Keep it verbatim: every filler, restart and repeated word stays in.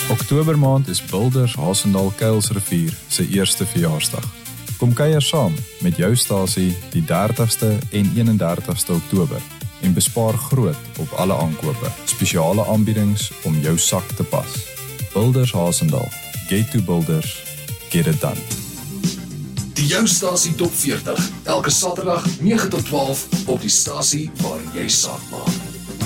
Oktobermaand is Builders Hasendaal Kuilsrivier se eerste verjaarsdag. Kom kuier saam met jou stasie die dertigste en eenendertigste Oktober en bespaar groot op alle aankope. Spesiale aanbiedings om jou sak te pas. Builders Hasendaal. Get to Builders. Get it done. Die jou stasie top veertig. Elke Saterdag nege tot twaalf op die stasie waar jy saak maak.